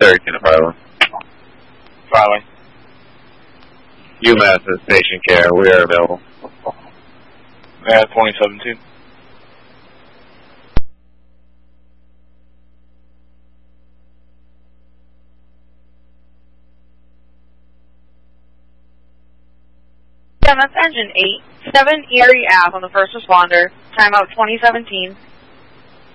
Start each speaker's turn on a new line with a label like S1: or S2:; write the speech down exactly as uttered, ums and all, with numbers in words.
S1: thirteen to Farley.
S2: Farley.
S1: UMass is station care. We are available.
S2: Yeah, twenty seventeen.
S3: Yeah, that's engine eight, seven Erie Ave on the first responder. Timeout twenty seventeen.